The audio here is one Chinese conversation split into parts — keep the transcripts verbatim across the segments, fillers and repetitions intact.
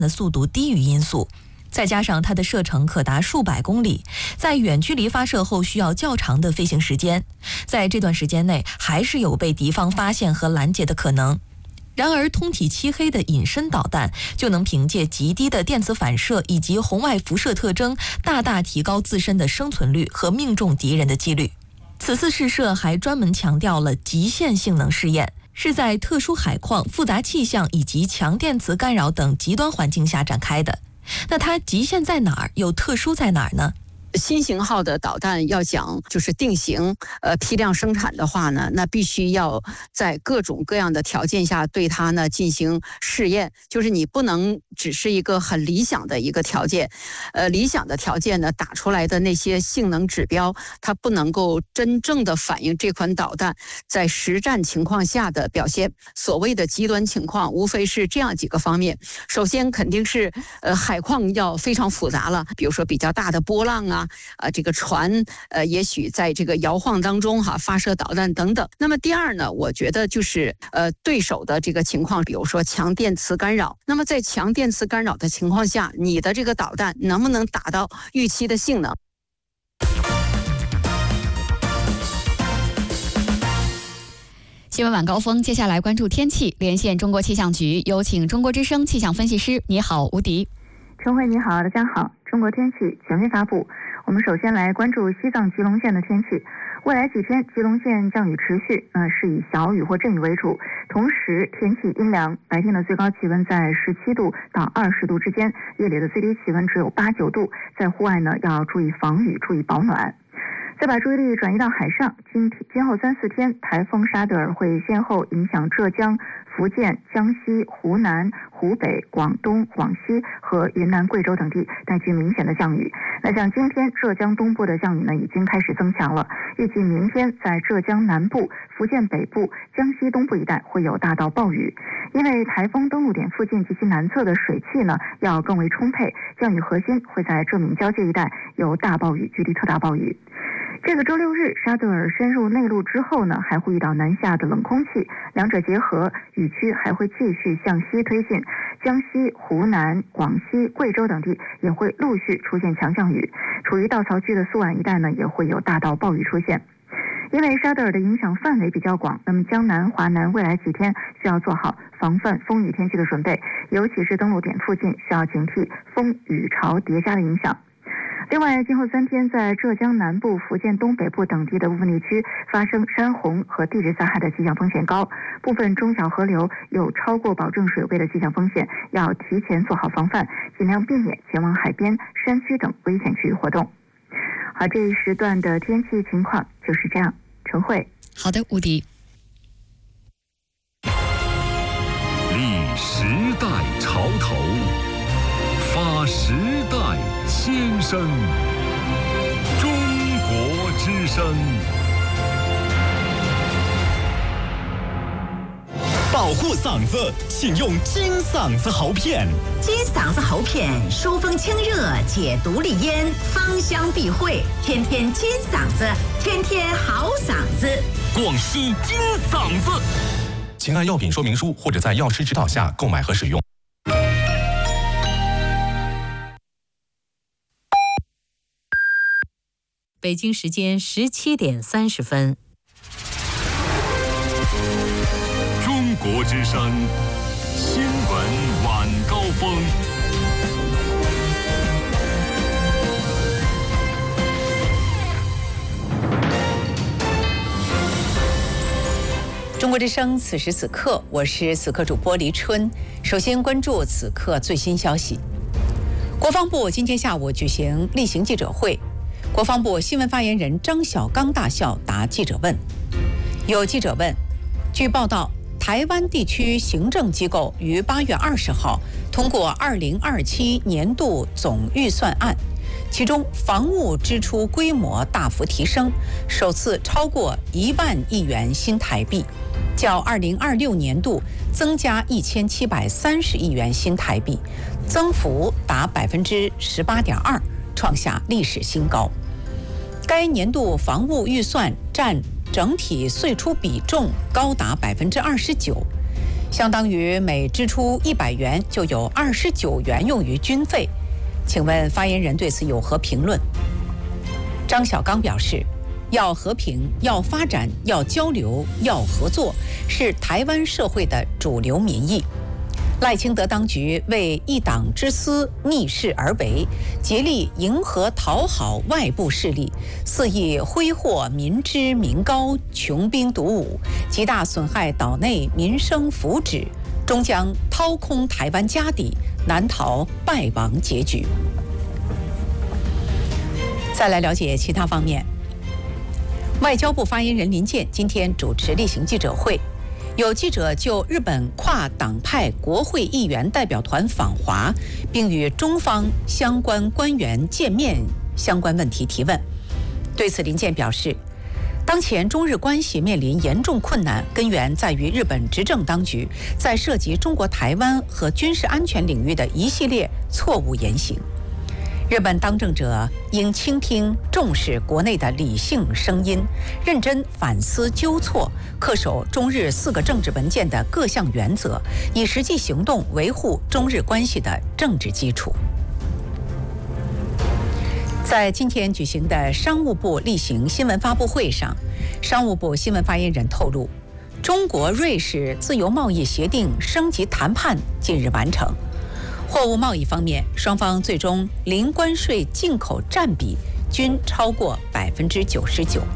的速度低于音速。再加上它的射程可达数百公里，在远距离发射后需要较长的飞行时间，在这段时间内还是有被敌方发现和拦截的可能。然而，通体漆黑的隐身导弹就能凭借极低的电磁反射以及红外辐射特征，大大提高自身的生存率和命中敌人的几率。此次试射还专门强调了极限性能试验，是在特殊海况、复杂气象以及强电磁干扰等极端环境下展开的。那它极限在哪儿，又特殊在哪儿呢？ 新型号的导弹要讲就是定型，呃，批量生产的话呢，那必须要在各种各样的条件下对它呢进行试验。就是你不能只是一个很理想的一个条件，呃，理想的条件呢打出来的那些性能指标，它不能够真正的反映这款导弹在实战情况下的表现。所谓的极端情况，无非是这样几个方面。首先肯定是呃海况要非常复杂了，比如说比较大的波浪啊。啊，这个船呃，也许在这个摇晃当中哈、啊、发射导弹等等。那么第二呢，我觉得就是呃对手的这个情况，比如说强电磁干扰。那么在强电磁干扰的情况下，你的这个导弹能不能达到预期的性能？ 新闻晚高峰，接下来关注天气，连线中国气象局，有请中国之声气象分析师。你好，吴迪。 陈慧你好，大家好。中国天气全面发布，我们首先来关注西藏吉隆县的天气。未来几天，吉隆县降雨持续，呃，是以小雨或阵雨为主，同时天气阴凉，白天的最高气温在十七度到二十度之间，夜里的最低气温只有八九度，在户外呢要注意防雨，注意保暖。再把注意力转移到海上，今今后三四天，台风沙德尔会先后影响浙江、福建、江西、湖南、湖北、广东、广西和云南、贵州等地，带去明显的降雨。那像今天浙江东部的降雨呢，已经开始增强了。预计明天在浙江南部、福建北部、江西东部一带会有大到暴雨。因为台风登陆点附近及其南侧的水汽呢要更为充沛，降雨核心会在浙闽交界一带有大暴雨，局地特大暴雨。这个周六日，沙德尔深入内陆之后呢，还会遇到南下的冷空气，两者结合，雨区还会继续向西推进，江西、湖南、广西、贵州等地也会陆续出现强降雨，处于稻草区的苏皖一带呢，也会有大到暴雨出现。因为沙德尔的影响范围比较广，那么江南、华南未来几天需要做好防范风雨天气的准备，尤其是登陆点附近需要警惕风雨潮叠加的影响。另外，今后三天在浙江南部、福建东北部等地的部分地区发生山洪和地质灾害的气象风险高，部分中小河流有超过保证水位的气象风险，要提前做好防范，尽量避免前往海边、山区等危险区域活动。好，这一时段的天气情况就是这样。陈慧， 好的，吴迪。 立时代潮头，发时代先声。中国之声， 保护嗓子，请用金嗓子喉片。 金嗓子喉片，疏风清热，解毒利咽，芳香避秽，天天金嗓子，天天好嗓子。 广西金嗓子， 请按药品说明书或者在药师指导下购买和使用。 北京时间十七点三十分。 中国之声新闻晚高峰。 中国之声，此时此刻，我是此刻主播黎春。首先关注此刻最新消息。国防部今天下午举行例行记者会，国防部新闻发言人张晓刚大校答记者问。有记者问，据报道，台湾地区行政机构于八月二十号通过二零二七年度总预算案，其中防务支出规模大幅提升，首次超过一万亿元新台币，较二零二六年度增加一千七百三十亿元新台币，增幅达百分之十八点二，创下历史新高。该年度防务预算占整体岁出比重高达百分之二十九。 相当于每支出一百元就有二十九元用于军费。请问发言人对此有何评论？张小刚表示，要和平，要发展，要交流，要合作，是台湾社会的主流民意。赖清德当局为一党之私逆势而为，竭力迎合讨好外部势力，肆意挥霍民脂民膏，穷兵黩武，极大损害岛内民生福祉，终将掏空台湾家底，难逃败亡结局。再来了解其他方面。外交部发言人林健今天主持例行记者会，有记者就日本跨党派国会议员代表团访华，并与中方相关官员见面相关问题提问。对此，林健表示，当前中日关系面临严重困难，根源在于日本执政当局在涉及中国台湾和军事安全领域的一系列错误言行。日本当政者应倾听、重视国内的理性声音，认真反思纠错，恪守中日四个政治文件的各项原则，以实际行动维护中日关系的政治基础。在今天举行的商务部例行新闻发布会上，商务部新闻发言人透露，中国瑞士自由贸易协定升级谈判近日完成。货物贸易方面，双方最终零关税进口占比均超过百分之九十九。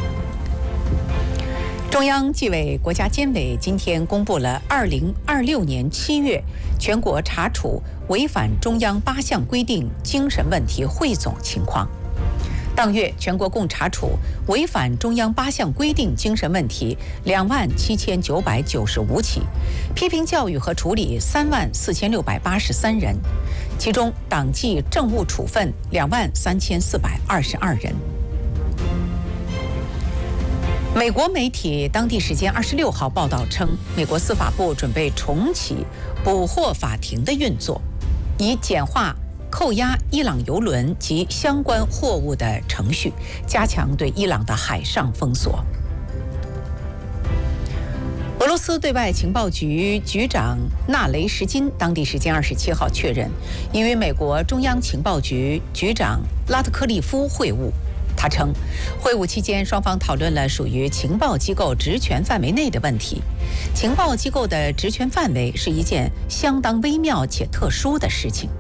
中央纪委国家监委今天公布了二零二六年七月全国查处违反中央八项规定精神问题汇总情况。当月，全国共查处违反中央八项规定精神问题两万七千九百九十五起，批评教育和处理三万四千六百八十三人，其中党纪政务处分两万三千四百二十二人。美国媒体当地时间二十六号报道称，美国司法部准备重启捕获法庭的运作，以简化扣押伊朗油轮及相关货物的程序，加强对伊朗的海上封锁。俄罗斯对外情报局局长纳雷什金当地时间二十七号确认，已与美国中央情报局局长拉特克利夫会晤。他称，会晤期间双方讨论了属于情报机构职权范围内的问题。情报机构的职权范围是一件相当微妙且特殊的事情。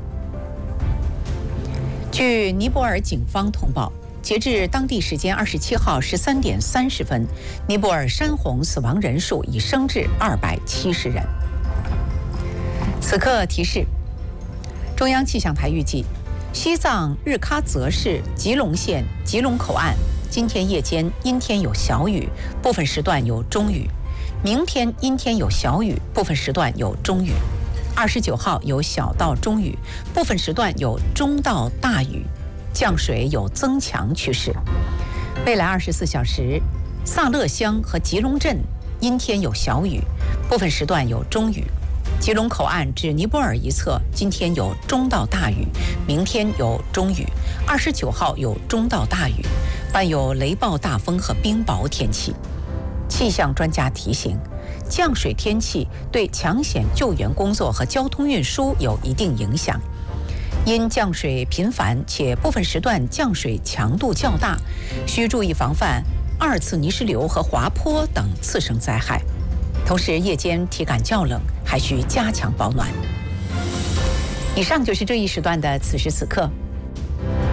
据尼泊尔警方通报，截至当地时间二十七号十三点三十分，尼泊尔山洪死亡人数已升至二百七十人。此刻提示，中央气象台预计，西藏日喀则市吉隆县吉隆口岸今天夜间阴天有小雨，部分时段有中雨；明天阴天有小雨，部分时段有中雨。二十九号有小到中雨，部分时段有中到大雨，降水有增强趋势。未来二十四小时，萨勒乡和吉隆镇阴天有小雨，部分时段有中雨。吉隆口岸至尼泊尔一侧今天有中到大雨，明天有中雨。二十九号有中到大雨，伴有雷暴大风和冰雹天气。气象专家提醒，降水天气对抢险救援工作和交通运输有一定影响。因降水频繁且部分时段降水强度较大，需注意防范二次泥石流和滑坡等次生灾害。同时，夜间体感较冷，还需加强保暖。以上就是这一时段的此时此刻。